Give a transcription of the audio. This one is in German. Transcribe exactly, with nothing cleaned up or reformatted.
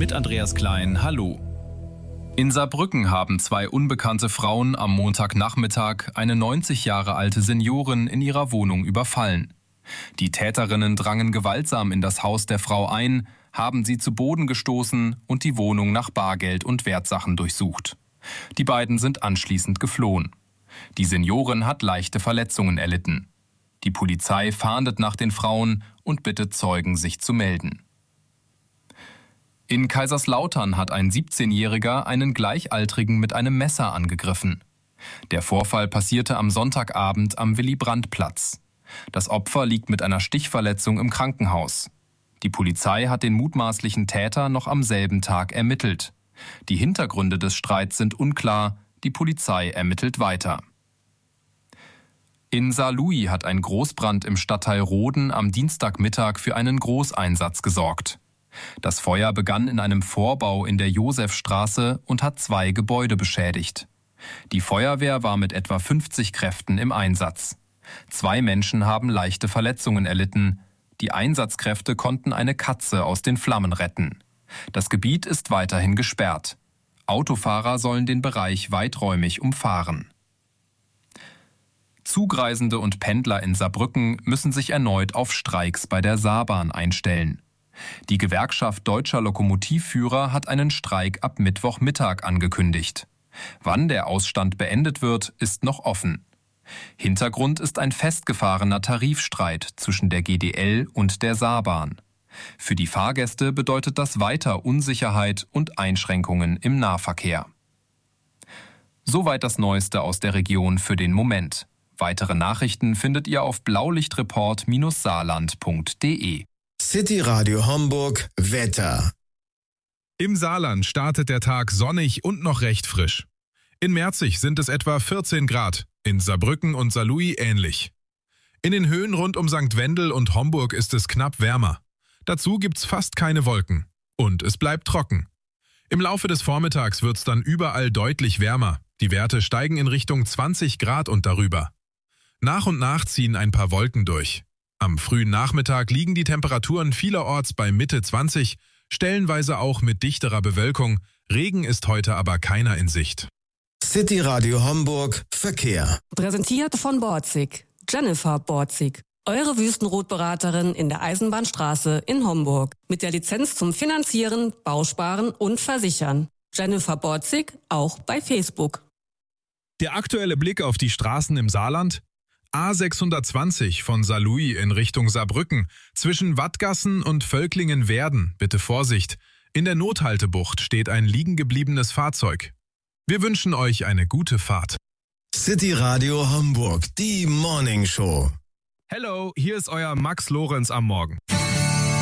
mit Andreas Klein. Hallo. In Saarbrücken haben zwei unbekannte Frauen am Montagnachmittag eine neunzig Jahre alte Seniorin in ihrer Wohnung überfallen. Die Täterinnen drangen gewaltsam in das Haus der Frau ein, haben sie zu Boden gestoßen und die Wohnung nach Bargeld und Wertsachen durchsucht. Die beiden sind anschließend geflohen. Die Seniorin hat leichte Verletzungen erlitten. Die Polizei fahndet nach den Frauen und bittet Zeugen, sich zu melden. In Kaiserslautern hat ein siebzehnjähriger einen Gleichaltrigen mit einem Messer angegriffen. Der Vorfall passierte am Sonntagabend am Willy-Brandt-Platz. Das Opfer liegt mit einer Stichverletzung im Krankenhaus. Die Polizei hat den mutmaßlichen Täter noch am selben Tag ermittelt. Die Hintergründe des Streits sind unklar, die Polizei ermittelt weiter. In Saarlouis hat ein Großbrand im Stadtteil Roden am Dienstagmittag für einen Großeinsatz gesorgt. Das Feuer begann in einem Vorbau in der Josefstraße und hat zwei Gebäude beschädigt. Die Feuerwehr war mit etwa fünfzig Kräften im Einsatz. Zwei Menschen haben leichte Verletzungen erlitten. Die Einsatzkräfte konnten eine Katze aus den Flammen retten. Das Gebiet ist weiterhin gesperrt. Autofahrer sollen den Bereich weiträumig umfahren. Zugreisende und Pendler in Saarbrücken müssen sich erneut auf Streiks bei der Saarbahn einstellen. Die Gewerkschaft Deutscher Lokomotivführer hat einen Streik ab Mittwochmittag angekündigt. Wann der Ausstand beendet wird, ist noch offen. Hintergrund ist ein festgefahrener Tarifstreit zwischen der G D L und der Saarbahn. Für die Fahrgäste bedeutet das weiter Unsicherheit und Einschränkungen im Nahverkehr. Soweit das Neueste aus der Region für den Moment. Weitere Nachrichten findet ihr auf blaulichtreport Bindestrich saarland Punkt de. City Radio Homburg Wetter. Im Saarland startet der Tag sonnig und noch recht frisch. In Merzig sind es etwa vierzehn Grad, in Saarbrücken und Saarlouis ähnlich. In den Höhen rund um Sankt Wendel und Homburg ist es knapp wärmer. Dazu gibt's fast keine Wolken. Und es bleibt trocken. Im Laufe des Vormittags wird's dann überall deutlich wärmer. Die Werte steigen in Richtung zwanzig Grad und darüber. Nach und nach ziehen ein paar Wolken durch. Am frühen Nachmittag liegen die Temperaturen vielerorts bei Mitte zwanzig, stellenweise auch mit dichterer Bewölkung. Regen ist heute aber keiner in Sicht. City Radio Homburg Verkehr. Präsentiert von Borzig. Jennifer Borzig. Eure Wüstenrotberaterin in der Eisenbahnstraße in Homburg. Mit der Lizenz zum Finanzieren, Bausparen und Versichern. Jennifer Borzig, auch bei Facebook. Der aktuelle Blick auf die Straßen im Saarland. A sechshundertzwanzig von Saarlouis in Richtung Saarbrücken. Zwischen Wattgassen und Völklingen-Werden, bitte Vorsicht. In der Nothaltebucht steht ein liegengebliebenes Fahrzeug. Wir wünschen euch eine gute Fahrt. City Radio Homburg, die Morning Show. Hello, hier ist euer Max Lorenz am Morgen.